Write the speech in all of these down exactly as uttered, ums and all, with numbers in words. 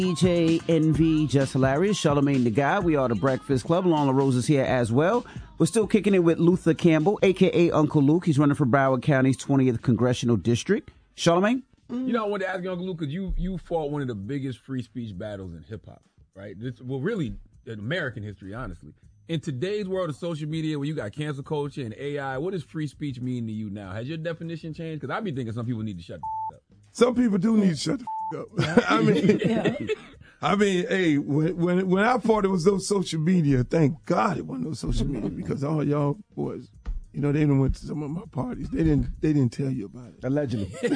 D J N V, Just Hilarious, Charlamagne the Guy. We are the Breakfast Club. Lon Rose is here as well. We're still kicking it with Luther Campbell, a k a. Uncle Luke. He's running for Broward County's twentieth Congressional District. Charlamagne? You know, I wanted to ask you, Uncle Luke, because you, you fought one of the biggest free speech battles in hip-hop, right? This, well, really, in American history, honestly. In today's world of social media, where you got cancel culture and A I, what does free speech mean to you now? Has your definition changed? Because I be thinking some people need to shut the up. Some people do need to shut the up. I mean, yeah. I mean, hey, when, when when I thought it was those social media, thank God it wasn't no social media, because all y'all boys, you know, they didn't went to some of my parties. They didn't they didn't tell you about it. Allegedly. You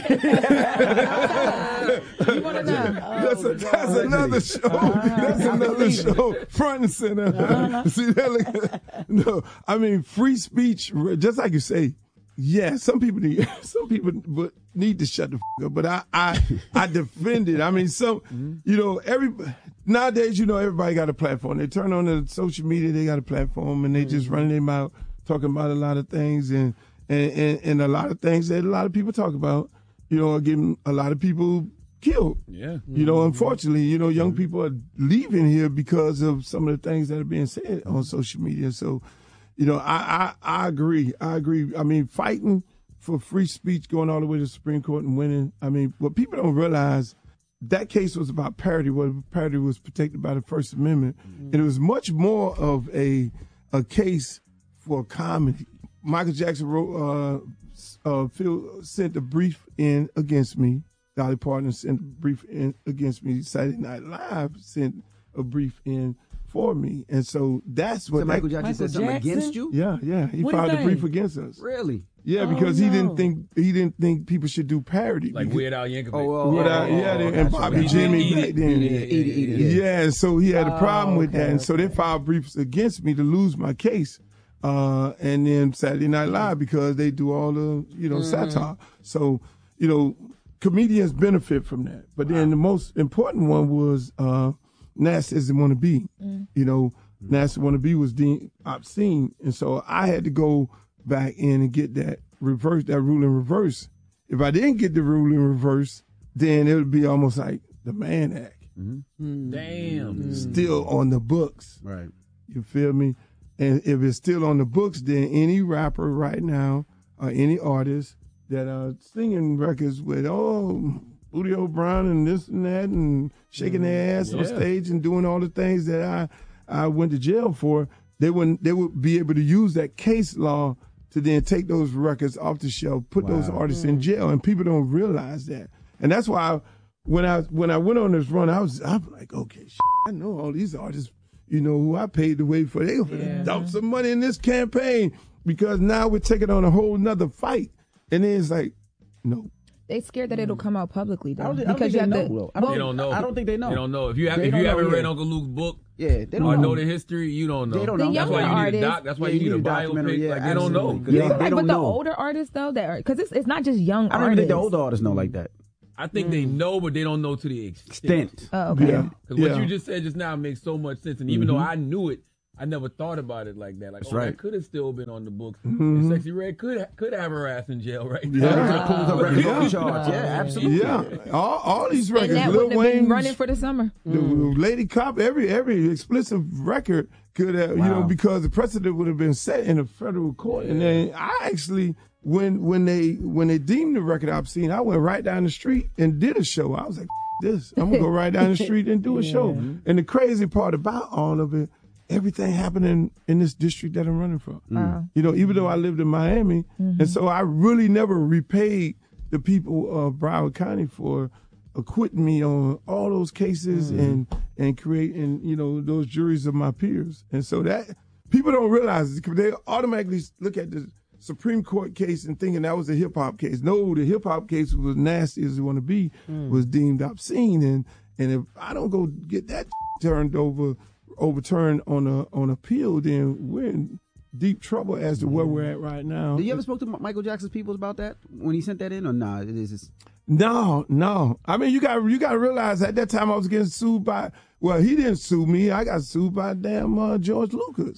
want to know? That's, a, that's another show. Uh-huh. That's another show. Front and center. Uh-huh. See that? No, I mean, free speech, just like you say, yeah, some people need, some people but need to shut the f- up, but I, I, I defend it. I mean, some, mm-hmm. you know, every, nowadays, you know, everybody got a platform. They turn on the social media, they got a platform, and they mm-hmm. just run their mouth, talking about a lot of things, and, and, and, and a lot of things that a lot of people talk about, you know, are getting a lot of people killed. Yeah. Mm-hmm. You know, unfortunately, you know, young mm-hmm. people are leaving here because of some of the things that are being said on social media. So, you know, I, I, I agree. I agree. I mean, fighting for free speech, going all the way to the Supreme Court and winning. I mean, what people don't realize, that case was about parody, where parody was protected by the First Amendment. Mm-hmm. And it was much more of a a case for comedy. Michael Jackson wrote, uh, uh, Phil sent a brief in against me. Dolly Parton sent a brief in against me. Saturday Night Live sent a brief in for me, and so that's what so Michael that, Jackson Michael said something Jackson? against you. Yeah, yeah, he what filed a brief against us. Really? Yeah, oh, because no. he didn't think he didn't think people should do parody. Like because, Weird Al Yankovic. Oh, well, Weird Al, oh, yeah, oh, and oh, Bobby right. Jimmy Eat back it, then. eat it, eat it, eat it. Yeah, and so he had a problem Oh, with that, okay, and so they okay. filed briefs against me to lose my case. Uh, and then Saturday Night Live, because they do all the you know mm. satire. So you know, comedians benefit from that. But then the most important one was uh, Nasty As It Wanna Be. Mm. You know, Nasty Wanna Be was deemed obscene, and so I had to go back in and get that reverse, that rule in reverse. If I didn't get the rule in reverse, then it would be almost like the Mann Act. Mm-hmm. Damn. Still on the books. Right. You feel me? And if it's still on the books, then any rapper right now or any artist that are singing records with, oh, Booty O'Brien and this and that and shaking their ass yeah. on stage and doing all the things that I, I went to jail for, they wouldn't, they would be able to use that case law to then take those records off the shelf, put wow. those artists mm. in jail, and people don't realize that. And that's why I, when I when I went on this run, I was I'm like, okay, shit, I know all these artists, you know, who I paid the way for. They gonna yeah. dump some money in this campaign, because now we're taking on a whole nother fight. And then it's like, no. They scared that it'll come out publicly, though. I don't, I don't because think you they have know. to, Will. I don't, they don't know. I don't think they know. They don't know. If you have, they if you haven't know, read yeah. Uncle Luke's book, yeah, they don't or know. know the history, you don't know. They don't the know. That's why you artists, need a doc. That's why yeah, you need a documentary. biopic. Yeah, like they don't know. absolutely. You They, feel they like don't with the know. older artists, though, that because it's, it's not just young I don't artists. even think the older artists know like that. I think mm. they know, but they don't know to the extent. Extent. Oh, okay. Yeah. Because yeah. what you just said just now makes so much sense. And even mm-hmm. though I knew it, I never thought about it like that. Like, That's oh, right. that could have still been on the books. Mm-hmm. And Sexy Red could could have her ass in jail right now. Yeah. Pull the record Yeah. off the charts. Yeah, absolutely. Yeah, all, all these And records, that Lil wouldn't have been Wayne, running for the summer. the Mm. Lady Cop, every every explicit record could have, Wow. you know, because the precedent would have been set in a federal court. And then I actually, when when they when they deemed the record obscene, I went right down the street and did a show. I was like, this, I'm gonna go right down the street and do a Yeah. show. And the crazy part about all of it, everything happened in, in this district that I'm running from. Wow. You know, even though I lived in Miami, Mm-hmm. and so I really never repaid the people of Broward County for acquitting me on all those cases mm-hmm. and and creating, you know, those juries of my peers. And so that people don't realize it. They automatically look at the Supreme Court case and thinking that was a hip hop case. No, the hip hop case was Nasty As It Wanna Be, mm. was deemed obscene. And and if I don't go get that turned over, overturned on a on appeal, then we're in deep trouble as to where we're at right now. Did you ever spoke to Michael Jackson's people about that when he sent that in, or nah? It is just... No, no. I mean, you got you got to realize at that time I was getting sued by. Well, he didn't sue me. I got sued by damn uh, George Lucas.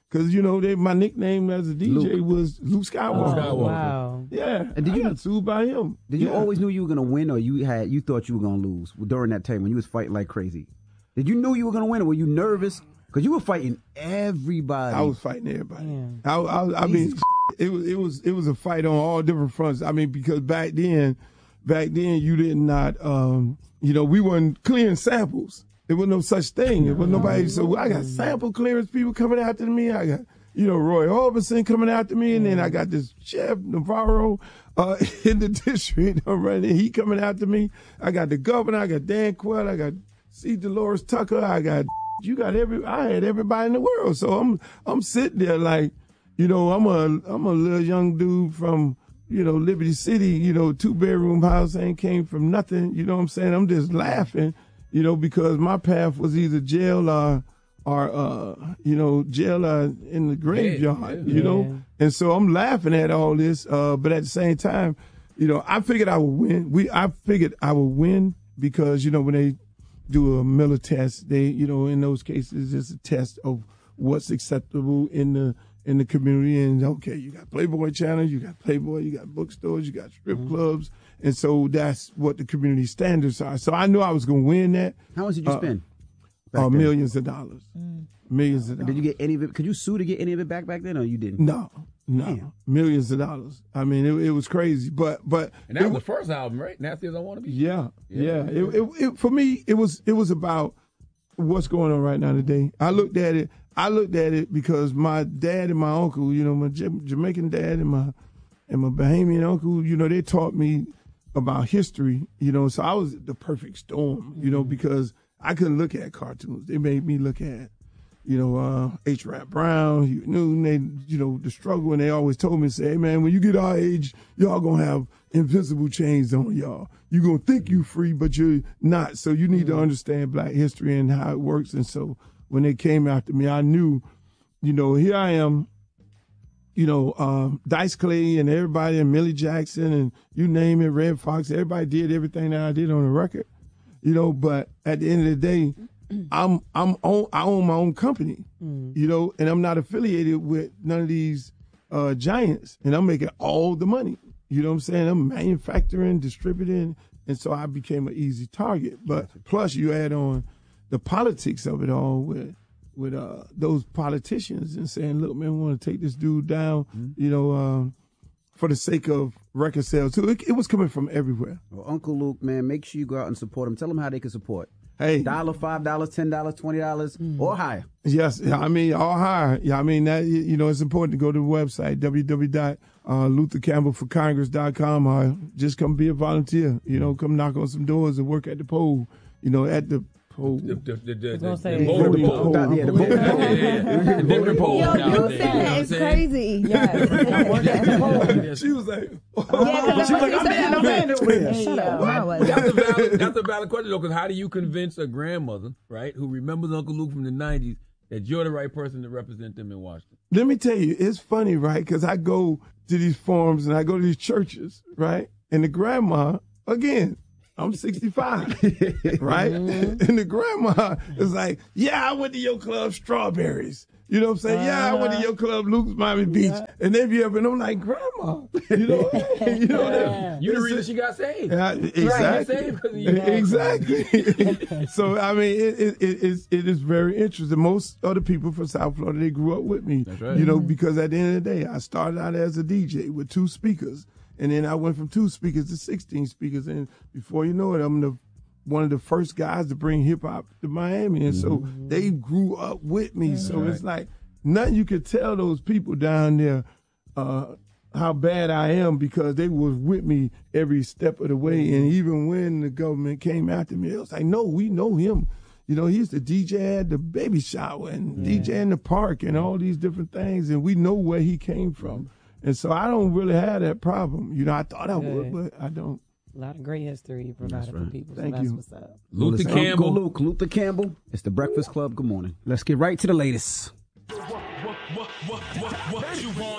Because, you know, they, my nickname as a D J Luke. was Luke Skywalker. Skywalker. Wow. Yeah. And did I you- got sued by him. Did you Yeah. always knew you were gonna win, or you had you thought you were gonna lose during that time when you was fighting like crazy? Did you know you were gonna win, or were you nervous? Because you were fighting everybody. I was fighting everybody. Yeah. I, I, I mean, Jesus. it was it was it was a fight on all different fronts. I mean, because back then, back then you did not, um, you know, we weren't clearing samples. There was no such thing. There was nobody. So I got sample clearance people coming after me. I got, you know, Roy Orbison coming after me, and then I got this Chef Navarro uh, in the district. Right, he coming after me. I got the governor. I got Dan Quayle. I got C. Dolores Tucker. I got. You got every. I had everybody in the world. So I'm I'm sitting there like, you know, I'm a I'm a little young dude from, you know, Liberty City. You know, two bedroom house, ain't came from nothing. You know what I'm saying? I'm just laughing, you know, because my path was either jail or or uh, you know, jail or in the graveyard. yeah. You know, Yeah. and so I'm laughing at all this. Uh, but at the same time, you know, I figured I would win. We I figured I would win because, you know, when they do a Miller test, they, you know, in those cases, it's a test of what's acceptable in the in the community. And okay, you got Playboy channels, you got Playboy, you got bookstores, you got strip Mm-hmm. clubs, and so that's what the community standards are. So I knew I was going to win that. How much did you Uh, spend? back Uh, then? millions of dollars, millions of dollars. Did you get any of it? Could you sue to get any of it back back then, or you didn't? No, no, Damn. millions of dollars. I mean, it, it was crazy, but but And that it was the first album, right? Nasty as I Want to Be. Yeah, yeah. Yeah. It, it, it, for me, it was it was about what's going on right now today. I looked at it. I looked at it because my dad and my uncle, you know, my Jam- Jamaican dad and my and my Bahamian uncle, you know, they taught me about history. You know, so I was the perfect storm. You know, because I couldn't look at cartoons. They made me look at, you know, uh, H. Rap Brown, Hugh Newton, they, you know, the struggle. And they always told me, say, hey, man, when you get our age, y'all gonna have invisible chains on y'all. You're gonna think you free, but you're not. So you need to understand black history and how it works. And so when they came after me, I knew, you know, here I am, you know, um, Dice Clay and everybody and Millie Jackson and you name it, Red Fox, everybody did everything that I did on the record, you know, but at the end of the day, I'm I'm own, I own my own company, you know, and I'm not affiliated with none of these uh, giants, and I'm making all the money. You know what I'm saying? I'm manufacturing, distributing, and so I became an easy target. But plus, you add on the politics of it all with with uh, those politicians and saying, "Look, man, we want to take this dude down," you know, um, for the sake of record sales too. It, it was coming from everywhere. Well, Uncle Luke, man, make sure you go out and support him. Tell them how they can support. Hey, Dollar, five dollars, ten dollars, twenty dollars, or higher. yes, I mean, all higher. Yeah, I mean, that, you know, it's important to go to the website, w w w dot luther campbell for congress dot com, or just come be a volunteer. You know, come knock on some doors and work at the poll, you know, at the poll. The, the, the, the, was gonna the, say- the voting The poll. voting Yeah, the poll. voting Yeah, poll. yeah, yeah. The voting poll. Yo, down you there, saying you know that what is I'm saying? crazy. Yes. She was like, Yeah, 'cause She was like, that's I'm what in, I'm you in over here. said. Shut up. Mine was. That's a valid, that's a valid question though, because how do you convince a grandmother, right, who remembers Uncle Luke from the nineties, that you're the right person to represent them in Washington? let me tell you, it's funny, right? Because I go to these forums and I go to these churches, right? And the grandma, again, I'm sixty-five, right? And the grandma is like, yeah, I went to your club, Strawberries. You know what I'm saying? Yeah, I went to your club, Luke's Miami Beach. And they be up, and I'm like, grandma, you know, you know that. You're the it's reason a- she got saved. Yeah, exactly. saved 'cause of you. Exactly. So I mean, it, it, it is it is very interesting. Most other people from South Florida, they grew up with me. That's right. You know, because at the end of the day, I started out as a D J with two speakers, and then I went from two speakers to sixteen speakers, and before you know it, I'm the one of the first guys to bring hip hop to Miami, and so they grew up with me. So it's like nothing you could tell those people down there uh, how bad I am, because they was with me every step of the way. And even when the government came after me, it was like, no, we know him. You know, he's the D J at the baby shower and D J in the park and all these different things, and we know where he came from. And so I don't really have that problem. You know, I thought I would, but I don't. A lot of great history you provided for people. So Thank that's you. what's up. Luther Listen, Campbell. Uncle Luke, Luther Campbell. It's the Breakfast Club. Good morning. Let's get right to the latest. The latest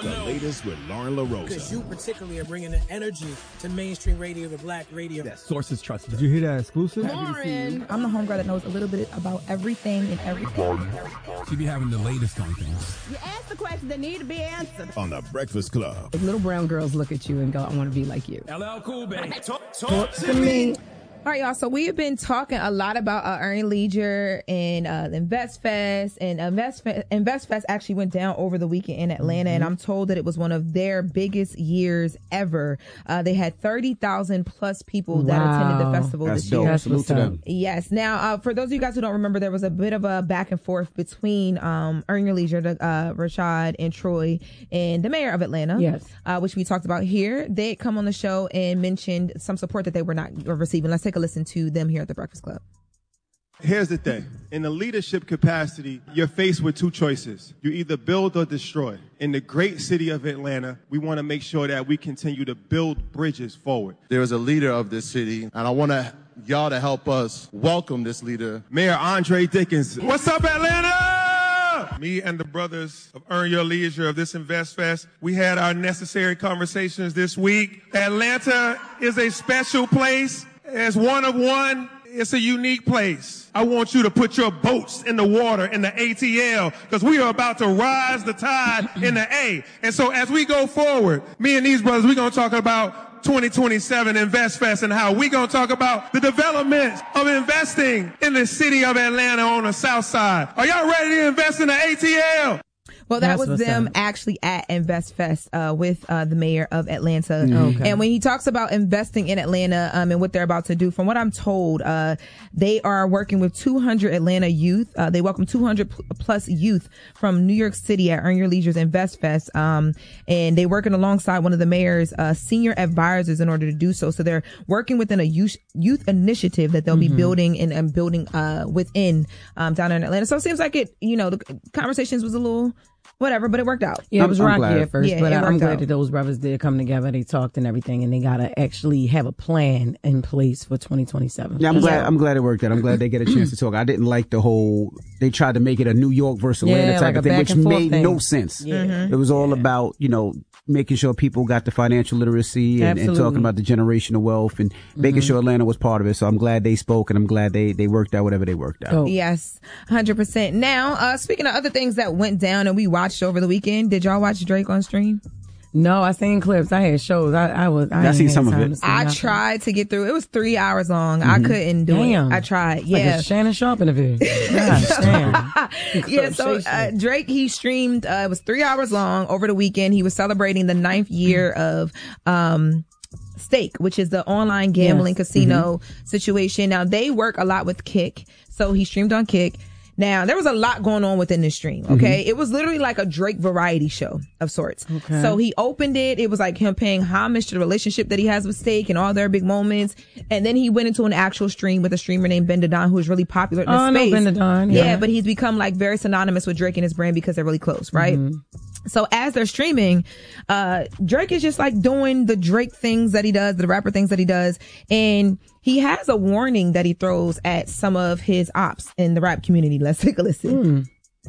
Breakfast with Lauren LaRosa. Because you particularly are bringing the energy to mainstream radio, the black radio. That sources trusted. Did you hear that exclusive? Lauren. I'm the homegirl that knows a little bit about everything and everything. She be having the latest on things. You ask the questions that need to be answered. On the Breakfast Club. If little brown girls look at you and go, I want to be like you. L L Cool, baby. Talk, talk to me. All right, y'all. So we have been talking a lot about uh, Earn Leisure and uh, Invest Fest, and Invest Fest, Invest Fest actually went down over the weekend in Atlanta, mm-hmm. and I'm told that it was one of their biggest years ever. Uh, they had thirty thousand plus people that wow. attended the festival That's this dope. year. That's Salute to them. Yes. Now, uh, for those of you guys who don't remember, there was a bit of a back and forth between um, Earn Your Leisure, uh, Rashad and Troy, and the mayor of Atlanta. Yes. Uh, which we talked about here. They had come on the show and mentioned some support that they were not receiving. Let's take a listen to them here at the Breakfast Club. Here's the thing. In the leadership capacity, you're faced with two choices. You either build or destroy. In the great city of Atlanta, we want to make sure that we continue to build bridges forward. There is a leader of this city, and I want to y'all to help us welcome this leader. Mayor Andre Dickens. What's up, Atlanta? Me and the brothers of Earn Your Leisure of this Invest Fest, we had our necessary conversations this week. Atlanta is a special place. As one of one, it's a unique place. I want you to put your boats in the water in the A T L because we are about to rise the tide in the A. And so as we go forward, me and these brothers, we're going to talk about twenty twenty-seven Invest Fest and how we're going to talk about the development of investing in the city of Atlanta on the south side. Are y'all ready to invest in the A T L? Well, that That's was them up. actually at Invest Fest uh, with uh, the mayor of Atlanta. Mm-hmm. Okay. And when he talks about investing in Atlanta um, and what they're about to do, from what I'm told, uh, they are working with two hundred Atlanta youth. Uh, they welcome two hundred plus youth from New York City at Earn Your Leisure's Invest Fest. Um, and they're working alongside one of the mayor's uh, senior advisors in order to do so. So they're working within a youth, youth initiative that they'll mm-hmm. be building and, and building uh, within um, down in Atlanta. So it seems like it, you know, the conversations was a little whatever, but it worked out. Yeah, it was I'm, rocky I'm at first, yeah, but I, I'm glad out. that those brothers did come together. They talked and everything, and they gotta actually have a plan in place for twenty twenty-seven. Yeah, I'm glad. I'm glad it worked out. I'm glad they get a chance to talk. I didn't like the whole. They tried to make it a New York versus Atlanta yeah, type like of thing, which made thing. no sense. Yeah. Mm-hmm. It was all yeah. about, you know, making sure people got the financial literacy and, and talking about the generational wealth and mm-hmm. making sure Atlanta was part of it. So I'm glad they spoke, and I'm glad they they worked out whatever they worked out. Oh. Yes, one hundred percent. Now, uh, speaking of other things that went down and we watched over the weekend, did y'all watch Drake on stream? No, I seen clips. I had shows. I, I was. I, I seen some of it. I tried to get through. It was three hours long. Mm-hmm. I couldn't do damn. it. I tried. Yeah, Yeah, like a Shannon Sharp interview. Gosh, damn. yeah. So uh, Drake, he streamed. Uh, it was three hours long over the weekend. He was celebrating the ninth year of. Um, Stake, which is the online gambling yes. casino mm-hmm. situation. Now they work a lot with Kick, so he streamed on Kick. Now, there was a lot going on within this stream, okay? Mm-hmm. It was literally like a Drake variety show of sorts. Okay. So he opened it. It was like him paying homage to the relationship that he has with Stake and all their big moments. And then he went into an actual stream with a streamer named Ben Dadon, who is really popular in this oh, space. Oh, no, Ben Dadon. Yeah. yeah, but he's become like very synonymous with Drake and his brand because they're really close, right? Mm-hmm. So as they're streaming, uh, Drake is just like doing the Drake things that he does, the rapper things that he does. And he has a warning that he throws at some of his ops in the rap community. Let's take a listen. Mm.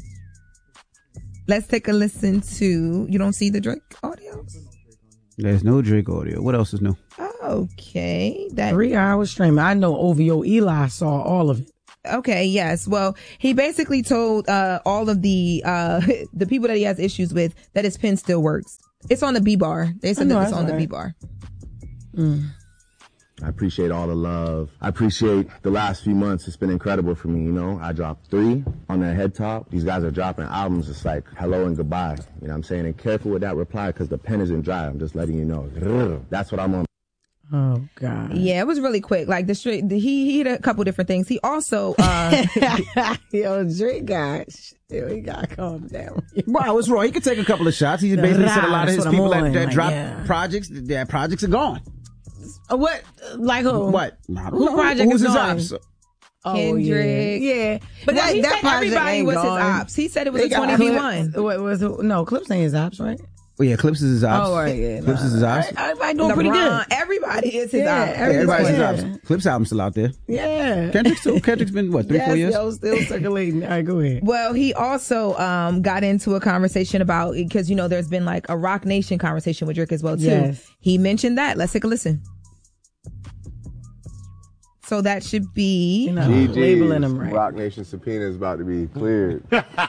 Let's take a listen to, you don't see the Drake audio? There's no Drake audio. What else is new? Okay. That Three hours streaming. I know O V O Eli saw all of it. Okay, yes. Well, he basically told uh all of the uh the people that he has issues with that his pen still works. It's on the B bar. They said that it's on right. the B bar. Mm. I appreciate all the love. I appreciate the last few months. It's been incredible for me, you know. I dropped three on their head top. These guys are dropping albums. It's like hello and goodbye. You know what I'm saying? And careful with that reply because the pen isn't dry. I'm just letting you know. That's what I'm on. Oh God! Yeah, it was really quick. Like the straight, the, he he did a couple different things. He also, uh, yo, Drake guy, yo, he got to calm down. Wow, what's wrong? He could take a couple of shots. He basically said a lot of his people that, that like, drop yeah. projects, their projects are gone. Uh, what? Like who? What? Who project Who's is his gone? ops? Oh, Kendrick. Yeah. yeah. But well, that, he that said everybody was gone. his ops. He said it was they a twenty v one. What was it? No, Clips ain't his ops, right? Oh, yeah, Clips is his ops. Oh, right, yeah. Clips nah, is his ops. Everybody doing pretty good. Everybody is his Yeah, ops. Everybody's his yeah. ops. Clips album's still out there. Yeah. Kendrick's still, Kendrick's been, what, three, yes, four years? Yo, still circulating. All right, go ahead. Well, he also um, got into a conversation about, because, you know, there's been like a Rock Nation conversation with Drake as well, too. Yes. He mentioned that. Let's take a listen. So that should be... You know, labeling him right. Rock Nation subpoena is about to be cleared.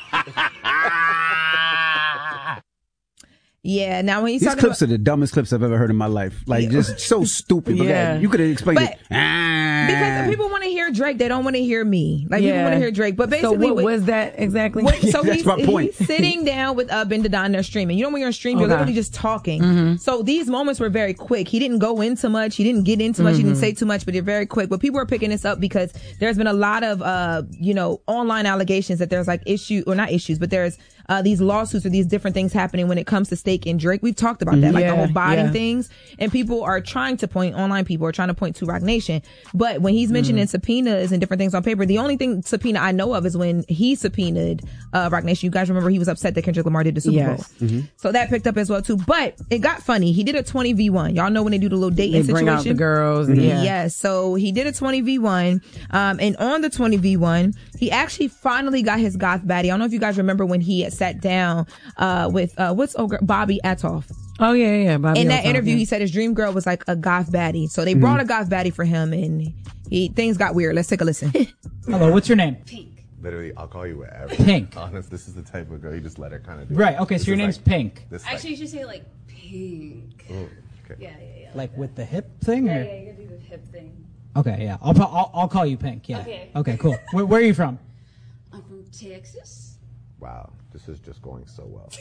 Yeah, now when he's These talking clips about... are the dumbest clips I've ever heard in my life. Like, Yeah. just so stupid. But Yeah. you could have explained But- it. Ah. Because people want to hear Drake, they don't want to hear me. Like, people Yeah. want to hear Drake. But So basically... what what- was that exactly? What, so That's he's, my point. he's sitting down with uh, Ben Dadon, they're streaming. You know when you're on stream, you're Okay. literally just talking. Mm-hmm. So these moments were very quick. He didn't go into much. He didn't get into much. He didn't Mm-hmm. say too much, but they're very quick. But people are picking this up because there's been a lot of, uh, you know, online allegations that there's like issue, or not issues, but there's uh, these lawsuits or these different things happening when it comes to Steak and Drake. We've talked about that, like the Yeah, whole botting yeah. things. And people are trying to point, online people are trying to point to Rock Nation. But when he's mentioning Mm-hmm. subpoenas and different things on paper, the only thing subpoena I know of is when he subpoenaed uh, Rock Nation. You guys remember he was upset that Kendrick Lamar did the Super Yes. Bowl. So that picked up as well too. But it got funny. He did a twenty v one. Y'all know when they do the little dating They situation? bring out the girls. Yeah. Yes. So he did a twenty v one. Um, and on the twenty v one, he actually finally got his goth baddie. I don't know if you guys remember when he had sat down uh, with, uh, what's old girl? Bobby Atoff. Oh, yeah, yeah. Bobby In that Elton, interview, yeah. he said his dream girl was like a goth baddie. So they brought a goth baddie for him, and he things got weird. Let's take a listen. Hello, what's your name? Literally, I'll call you whatever. Pink. Honest, this is the type of girl you just let her kind of do. Right, okay, so This your is name's like- Pink. This Actually, you should say like pink. like, oh, okay. Yeah, yeah, yeah. Like with the hip thing? Yeah, or- yeah, you gotta do the hip thing. Okay, yeah. I'll, pro- I'll I'll call you Pink. Yeah. Okay. Okay, cool. Where, where are you from? I'm from Texas. Wow, this is just going so well.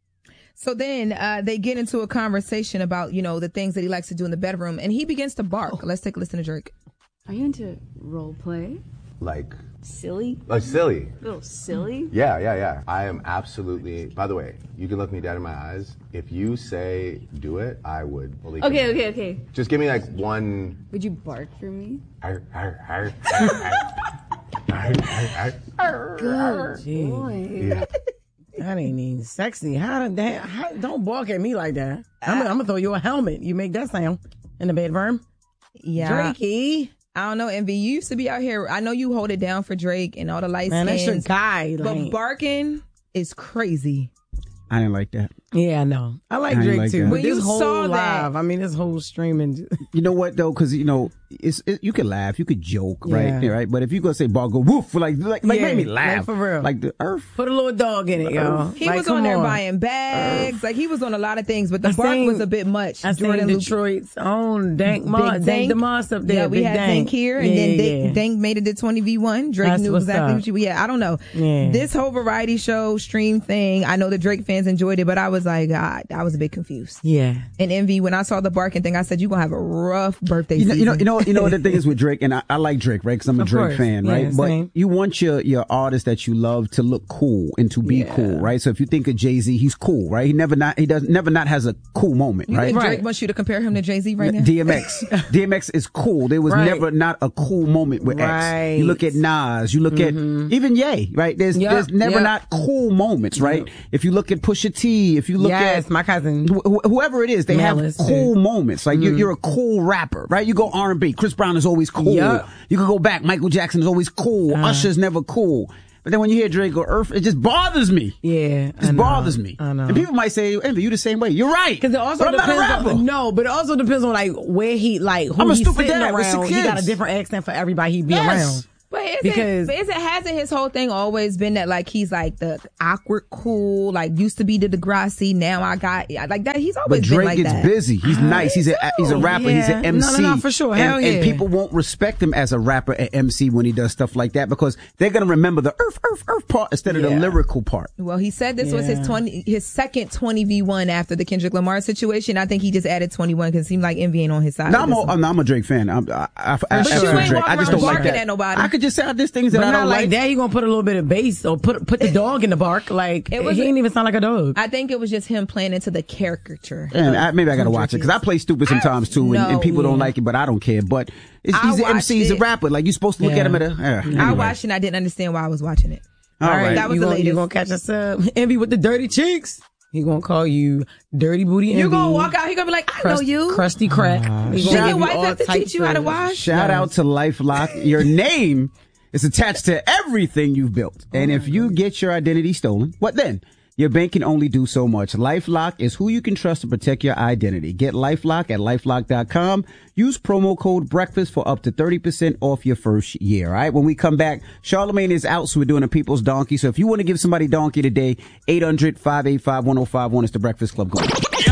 So then uh, they get into a conversation about, you know, the things that he likes to do in the bedroom, and he begins to bark. Let's take a listen to Drake. Are you into role play? Like, Silly? like silly. A little silly? Yeah, yeah, yeah. I am absolutely. By the way, you can look me dead in my eyes. If you say do it, I would believe. Okay, it. okay, okay. Just give me like one. Would you bark for me? Arr, arr, arr, arr, arr, arr, arr. Good Gee. boy. Yeah. That ain't even sexy. How did that? How, don't bark at me like that. I'm, gonna- I'm gonna throw you a helmet. You make that sound in the bedroom. Yeah. Drakey. I don't know, Envy. You used to be out here. I know you hold it down for Drake and all the light Man, that's your skins. guy. But Like, barking is crazy. I didn't like that. yeah, I know. I like I ain't Drake like too. that. But When this you whole saw that- live, I mean, this whole streaming. You know what though? Because you know, it's it, you can laugh, you could joke, Yeah. right? Yeah, right. But if you gonna say "bar go woof," like like like Yeah, make me like, laugh for real. like the earth. Put a little dog in it, y'all. He Like, was come on there buying bags. Earth. Like, he was on a lot of things, but the I bark seen- was a bit much. I Jordan seen Luke- Detroit's own Dank Moss, Big Dank Dank. DeMoss up there. Yeah, we Big had Dank Dank here, and Yeah, then yeah, Dank, yeah. Dank made it to twenty v one. Drake That's knew what's exactly up. what you. Yeah, I don't know. Yeah. This whole variety show stream thing, I know the Drake fans enjoyed it, but I was like, I, I was a bit confused. Yeah. And Envy, when I saw the barking thing, I said, "You gonna have a rough birthday You know, season." you know, you know, you know what the thing is with Drake, and I, I like Drake, right? Because I'm a Of Drake course. fan, right? Yeah, but same. you want your your artist that you love to look cool and to be Yeah. cool, right? So if you think of Jay Z, he's cool, right? He never not he does never not has a cool moment, You right? think Drake Right. wants you to compare him to Jay Z right now? D M X. D M X is cool. There was Right. never not a cool moment with Right. X. You look at Nas, you look at even Ye, right? There's Yep, there's never yep. not cool moments, right? If you look at Pusha T, if you look Yes, at my cousin. wh- wh- whoever it is, they Malice, have cool too. moments. Like you're, you're a cool rapper, right? You go R and B. Chris Brown is always cool. Yup. You can go back. Michael Jackson is always cool. Uh. Usher's never cool. But then when you hear Drake or Earth, it just bothers me. Yeah. It I just know. bothers me. I know. And people might say, Envy, you the same way. You're right. Because it also but I'm not a depends rapper. on no, but it also depends on like where he like who I'm a he's stupid sitting dad with around. six He got a kids. different accent for everybody he be Yes. around. But is Because- it, is it hasn't his whole thing always been that like he's like the awkward cool, like used to be the Degrassi, now I got like that. He's always But Drake been like gets that. busy. He's nice. He's a he's a rapper. He's Yeah. an M C. No, no, no, for sure. And, Hell and yeah. people won't respect him as a rapper and M C when he does stuff like that because they're gonna remember the earth, earth, earth part instead of the Yeah. lyrical part. Well, he said this was his Yeah. twenty, his second twenty v one after the Kendrick Lamar situation. I think he just added twenty-one because it seemed like Envy ain't on his side. No, with I'm this a, one. I'm, I'm a Drake fan. I'm, I, I, I, But I, you I ain't Drake. walking I just around don't like barking that. at nobody. I could just say there's things that But I not don't like like. that. You gonna put a little bit of bass or put put the dog in the bark. Like It was- he ain't even sound like a dog. I think it was just him playing into the caricature. And I, maybe I gotta watch it because I play stupid sometimes too, and, No, and people don't yeah. like it, but I don't care. But it's, I he's an M watched C, he's a it. rapper. Like you're supposed to look Yeah. at him at a. Uh, I anyway. watched it and I didn't understand why I was watching it. All right. That was you the gonna, you latest. gonna catch us up. Envy with the dirty cheeks. He gonna call you dirty booty. You gonna Envy, walk out, he gonna be like, I know crust- you. Crusty crack. Uh, He Did gonna your give you wife all have to types teach you how to of- wash? Shout out to LifeLock. Your name is attached to everything you've built. And if you get your identity stolen, what then? Your bank can only do so much. LifeLock is who you can trust to protect your identity. Get LifeLock at lifelock dot com. Use promo code BREAKFAST for up to thirty percent off your first year. All right. When we come back, Charlamagne is out, so we're doing a People's Donkey. So if you want to give somebody donkey today, eight hundred, five eight five, one oh five one is the Breakfast Club. Go.